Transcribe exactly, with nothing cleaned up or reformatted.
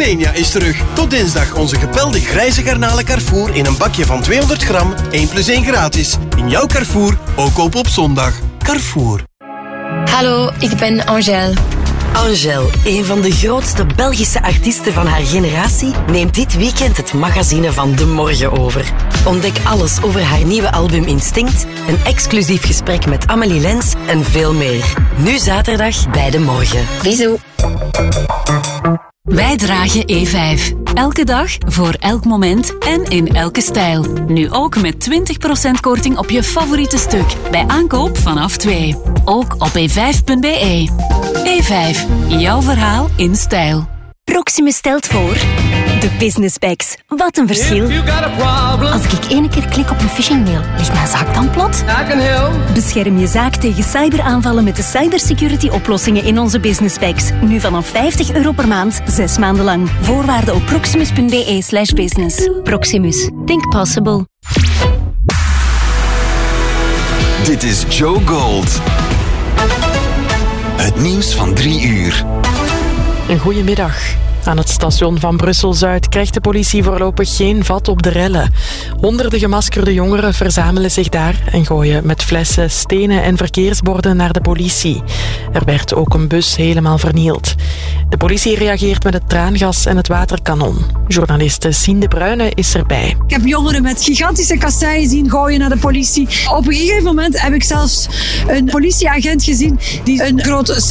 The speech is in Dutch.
Carfourmania is terug. Tot dinsdag onze gepelde grijze garnalen Carrefour in een bakje van tweehonderd gram. één plus één gratis. In jouw Carrefour, ook open op zondag. Carrefour. Hallo, ik ben Angèle. Angèle, een van de grootste Belgische artiesten van haar generatie, neemt dit weekend het magazine van De Morgen over. Ontdek alles over haar nieuwe album Instinct, een exclusief gesprek met Amélie Lens en veel meer. Nu zaterdag bij De Morgen. Bisous. Wij dragen E vijf. Elke dag, voor elk moment en in elke stijl. Nu ook met twintig procent korting op je favoriete stuk. Bij aankoop vanaf twee. Ook op e vijf punt b e. E vijf. Jouw verhaal in stijl. Proximus stelt voor de Business Bags. Wat een verschil. Als ik één keer klik op een phishingmail, ligt mijn zaak dan plat? Bescherm je zaak tegen cyberaanvallen met de cybersecurity oplossingen in onze Business Bags. Nu vanaf vijftig euro per maand, zes maanden lang. Voorwaarden op proximus punt b e slash business. Proximus. Think possible. Dit is Joe Gold. Het nieuws van drie uur. Een goedemiddag. Aan het station van Brussel-Zuid krijgt de politie voorlopig geen vat op de rellen. Honderden gemaskerde jongeren verzamelen zich daar en gooien met flessen, stenen en verkeersborden naar de politie. Er werd ook een bus helemaal vernield. De politie reageert met het traangas en het waterkanon. Journaliste Sien de Bruyne is erbij. Ik heb jongeren met gigantische kasseien zien gooien naar de politie. Op een gegeven moment heb ik zelfs een politieagent gezien die een groot